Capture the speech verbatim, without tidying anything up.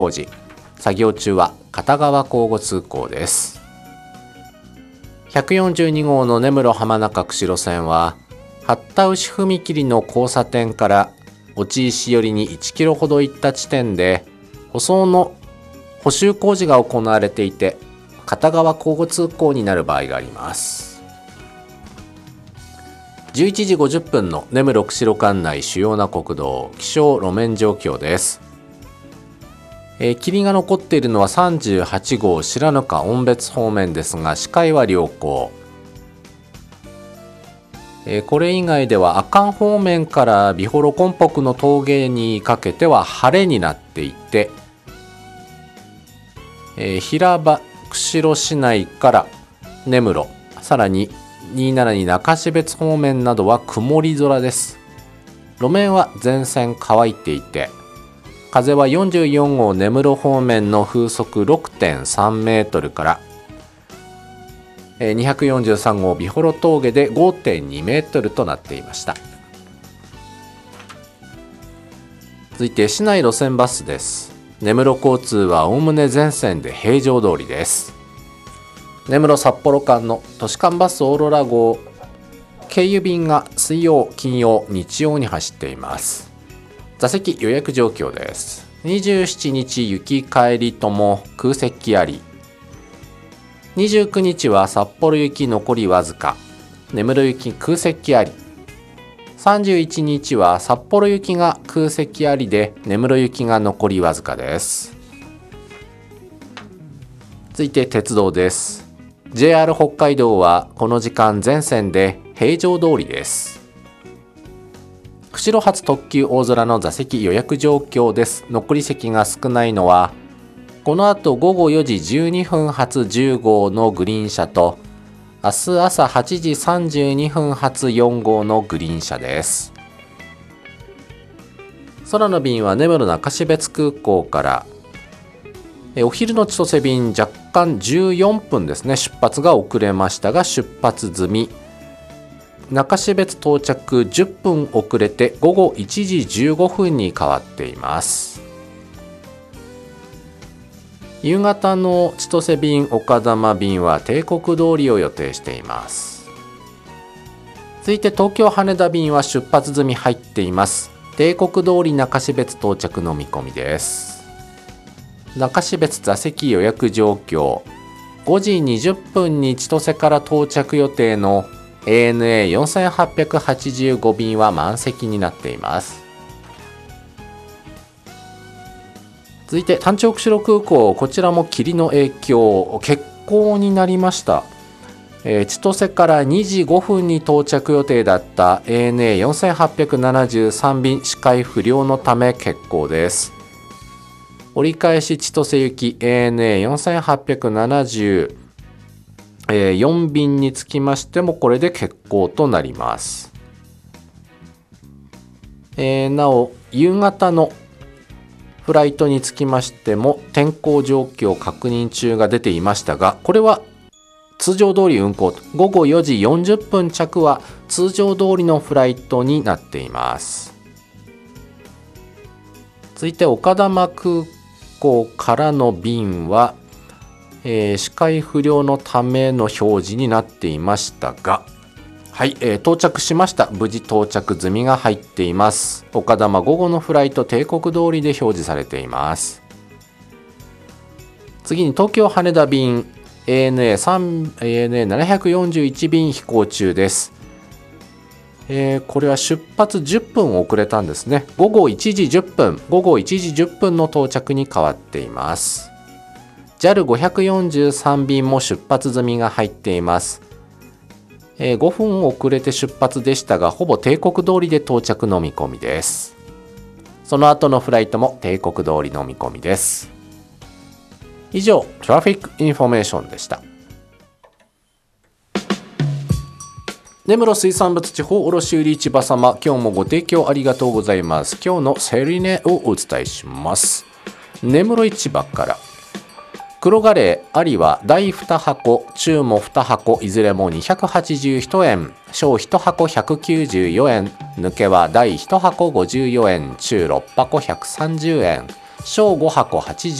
工事。作業中は片側交互通行です。ひゃくよんじゅうにごうの根室浜中釧路線は八田牛踏切の交差点から落石寄りにいちキロほど行った地点で舗装の補修工事が行われていて、片側交互通行になる場合があります。じゅういちじごじゅっぷんの根室釧路管内主要な国道気象路面状況です。えー、霧が残っているのはさんじゅうはちごう白糠音別方面ですが、視界は良好。えー、これ以外では阿寒方面から美幌根北の峠にかけては晴れになっていて、えー、平場釧路市内から根室、さらににじゅうななに中標津方面などは曇り空です。路面は全線乾いていて、風はよんじゅうよんごう根室方面の風速 ろくてんさんメートルからにひゃくよんじゅうさんごう美幌峠で ごてんにメートルとなっていました。続いて市内路線バスです。根室交通はおおむね全線で平常通りです。根室札幌間の都市間バスオーロラ号経由便が水曜、金曜、日曜に走っています。座席予約状況です。にじゅうしちにち行き帰りとも空席あり。にじゅうくにちは札幌行き残りわずか、根室行き空席あり。さんじゅういちにちは札幌行きが空席ありで、根室行きが残りわずかです。続いて鉄道です。ジェイアール 北海道はこの時間全線で平常通りです。釧路発特急大空の座席予約状況です。残り席が少ないのはこの後ごごよじじゅうにふん発じゅうごうのグリーン車と明日朝はちじさんじゅうにふん発よんごうのグリーン車です。空の便は根室中標津空港からお昼の千歳便若干じゅうよんぷんですね、出発が遅れましたが出発済み。中標津到着じゅっぷん遅れてごごいちじじゅうごふんに変わっています。夕方の千歳便丘珠便は定刻通りを予定しています。続いて東京羽田便は出発済み入っています。定刻通り中標津到着の見込みです。中標津座席予約状況、ごじにじゅっぷんに千歳から到着予定の エーエヌエーよんせんはっぴゃくはちじゅうご 便は満席になっています。続いて単調釧路空港、こちらも霧の影響、欠航になりました。えー、千歳からにじごふんに到着予定だった エーエヌエーよんせんはっぴゃくななじゅうさん 便視界不良のため欠航です。折り返し千歳行き エーエヌエーよんせんはっぴゃくななじゅうよん 便につきましてもこれで欠航となります。えー、なお夕方のフライトにつきましても天候状況確認中が出ていましたが、これは通常通り運航、ごごよじよんじゅっぷん着は通常通りのフライトになっています。続いて丘珠空港からの便は、えー、視界不良のための表示になっていましたが、はい、えー、到着しました。無事到着済みが入っています。丘珠午後のフライト定刻通りで表示されています。次に東京羽田便 エーエヌエーななひゃくよんじゅういち 便飛行中です。えー、これは出発じゅっぷん遅れたんですね。ごごいちじじゅっぷん、ごごいちじじゅっぷんの到着に変わっています。ジャルごひゃくよんじゅうさん 便も出発済みが入っています。えー、ごふん遅れて出発でしたが、ほぼ定刻通りで到着の見込みです。その後のフライトも定刻通りの見込みです。以上、トラフィックインフォメーションでした。根室水産物地方卸売市場様、今日もご提供ありがとうございます。今日のセリ値をお伝えします。根室市場から、黒ガレーありは大に箱、中もに箱、いずれもにひゃくはちじゅういちえん、小いち箱ひゃくきゅうじゅうよえん、抜けは大いち箱ごじゅうよえん、中ろく箱ひゃくさんじゅうえん、 小ごはこはちじゅう